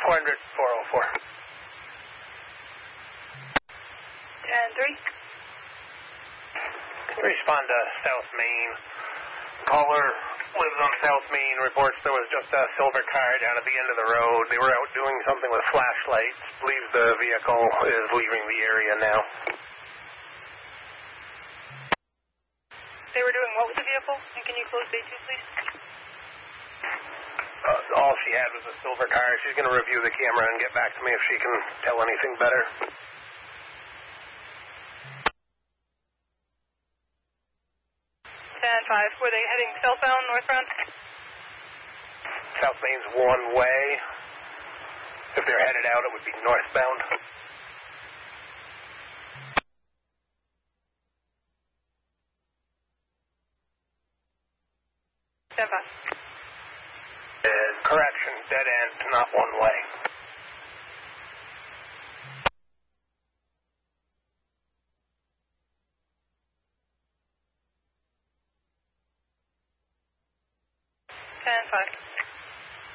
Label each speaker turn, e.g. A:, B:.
A: 400, 404.
B: 10-3.
A: Can you respond to South Main? Caller lives on South Main, reports there was just a silver car down at the end of the road. They were out doing something with flashlights. Believes the vehicle is leaving the area now.
B: They were doing what with the vehicle? And can you close bay 2, please?
A: All she had was a silver car. She's going to review the camera and get back to me if she can tell anything better.
B: 10-5. Were they heading southbound, northbound?
A: South Main's one way. If they're headed out, it would be northbound. Correction, dead end, not one way.
B: Ten-5.